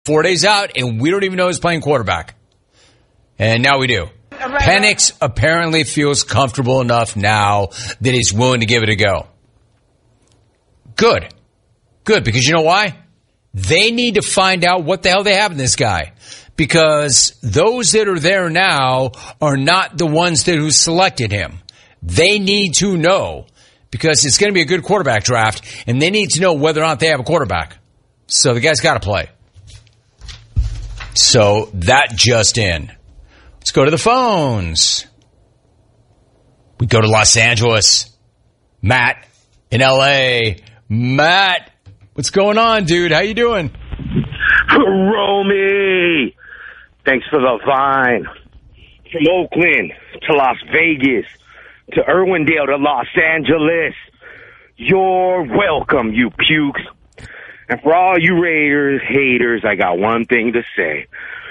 4 days out, and we don't even know who's playing quarterback. And now we do. Penix apparently feels comfortable enough now that he's willing to give it a go. Good. Good, because you know why? They need to find out what the hell they have in this guy. Because those that are there now are not the ones who selected him. They need to know, because it's going to be a good quarterback draft, and they need to know whether or not they have a quarterback. So the guy's got to play. So that just in. Let's go to the phones. We go to Los Angeles. Matt in L.A. Matt, what's going on, dude? How you doing? Romy, thanks for the vine. From Oakland to Las Vegas to Irwindale to Los Angeles, you're welcome, you pukes. And for all you Raiders haters, I got one thing to say.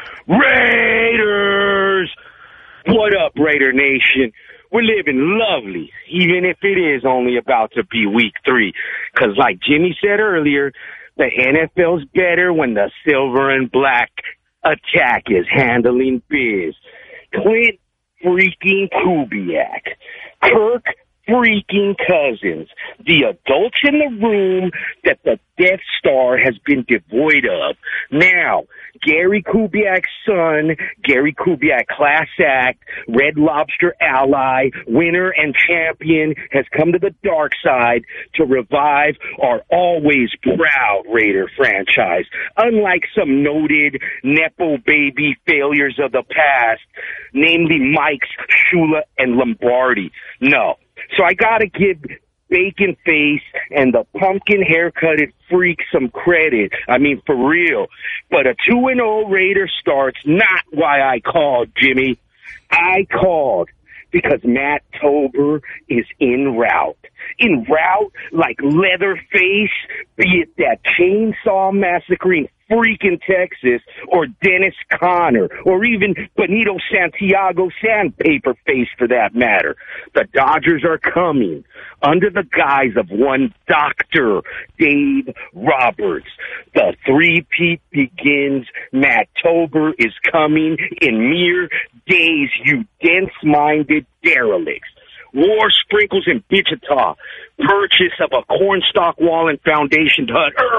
Raiders! What up, Raider Nation? We're living lovely, even if it is only about to be week 3. Because like Jimmy said earlier, the NFL's better when the silver and black attack is handling biz. Clint freaking Kubiak, Kirk freaking Cousins, the adults in the room that the Death Star has been devoid of. Now, Gary Kubiak's son, Gary Kubiak class act, Red Lobster ally, winner and champion, has come to the dark side to revive our always proud Raider franchise. Unlike some noted Nepo baby failures of the past, namely Mike's, Shula, and Lombardi. No. So I gotta give Bacon Face and the pumpkin haircutted freak some credit. I mean, for real. But a 2-0 Raider start's not why I called, Jimmy. I called because Matt Tober is en route. En route like Leatherface, be it that chainsaw massacring freak in Texas, or Dennis Conner, or even Benito Santiago Sandpaper Face for that matter. The Dodgers are coming under the guise of one Dr. Dave Roberts. The three-peat begins. Matt Tober is coming in mere days, you dense-minded derelicts. War sprinkles in Wichita. Purchase of a cornstalk wall and foundation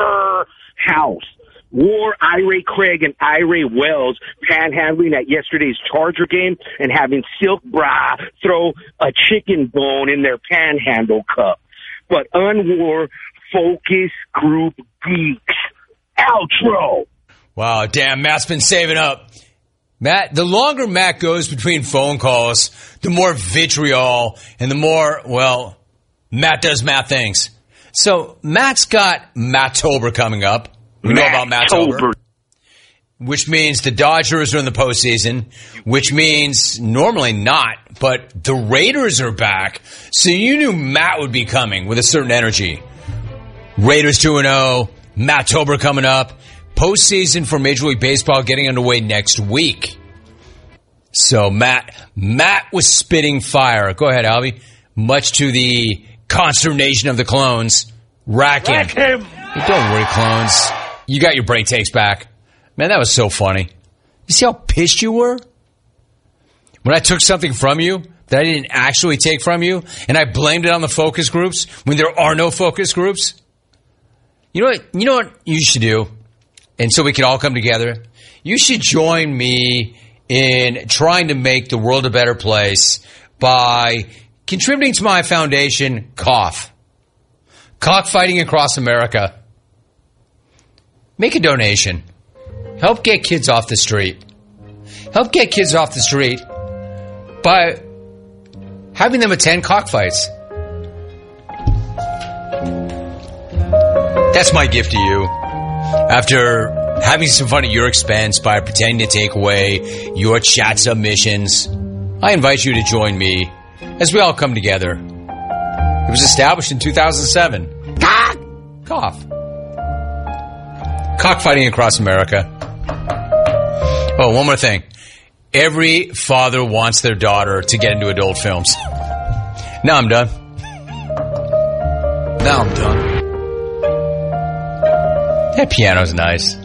house. War Ira Craig and Ira Wells panhandling at yesterday's Charger game and having Silk Bra throw a chicken bone in their panhandle cup. But unwar focus group geeks. Outro. Wow, damn, Matt's been saving up. Matt, the longer Matt goes between phone calls, the more vitriol and the more, well, Matt does Matt things. So Matt's got Matt-tober coming up. We know about Matt-tober, which means the Dodgers are in the postseason, which means normally not, but the Raiders are back. So you knew Matt would be coming with a certain energy. Raiders 2-0, Matt-tober coming up. Postseason for Major League Baseball getting underway next week. So Matt was spitting fire. Go ahead, Albie. Much to the consternation of the clones. Rack him. Don't worry, clones. You got your break takes back. Man, that was so funny. You see how pissed you were? When I took something from you that I didn't actually take from you, and I blamed it on the focus groups when there are no focus groups? You know what you should do? And so we can all come together. You should join me in trying to make the world a better place by contributing to my foundation, Cough. Cockfighting Across America. Make a donation. Help get kids off the street. Help get kids off the street by having them attend cockfights. That's my gift to you. After having some fun at your expense by pretending to take away your chat submissions, I invite you to join me as we all come together. It was established in 2007. Cough. Cockfighting Across America. Oh, one more thing. Every father wants their daughter to get into adult films. Now I'm done. That piano's nice.